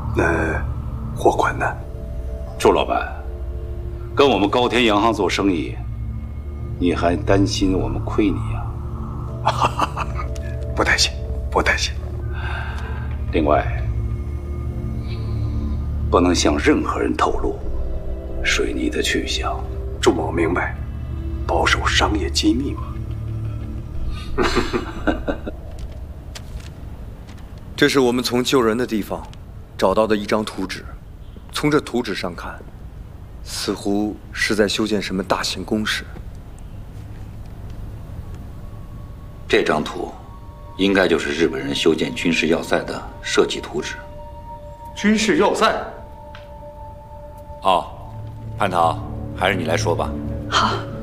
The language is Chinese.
那货款呢？ 祝老板，跟我们高天洋行做生意，你还担心我们亏你呀？ 不担心，不担心。 另外，不能向任何人透露水泥的去向。 祝某明白，保守商业机密嘛。 这是我们从救人的地方找到的一张图纸，从这图纸上看，似乎是在修建什么大型工事。 这张图应该就是日本人修建军事要塞的设计图纸。 军事要塞？ 哦，蟠桃，还是你来说吧。 好。